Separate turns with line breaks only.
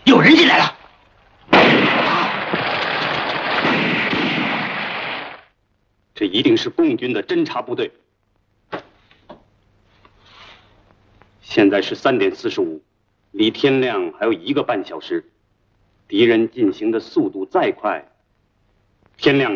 有人进来了。
这一定是共军的侦察部队。现在是3点45，离天亮还有1个半小时。敌人进行的速度再快，天亮